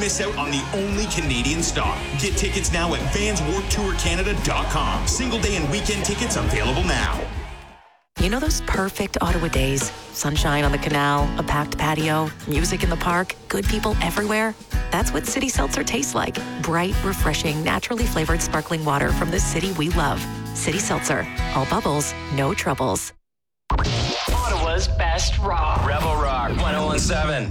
miss out on the only Canadian stop. Get tickets now at vanswarptourcanada.com. Single day and weekend tickets available now. You know those perfect Ottawa days? Sunshine on the canal, a packed patio, music in the park, good people everywhere? That's what City Seltzer tastes like. Bright, refreshing, naturally flavored sparkling water from the city we love. City Seltzer. All bubbles, no troubles. Ottawa's best rock. Rebel Rock 101.7.